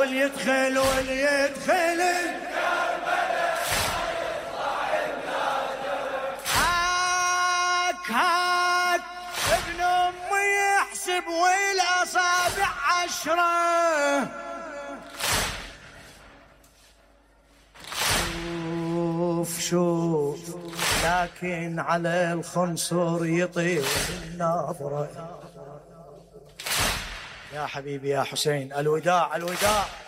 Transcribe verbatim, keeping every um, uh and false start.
واللي يدخل واللي يدخل هاك هاك ابن امي يحسب والاصابع عشرة. شوف شوف لكن على الخنصر يطير الناظرة. يا حبيبي يا حسين الوداع الوداع.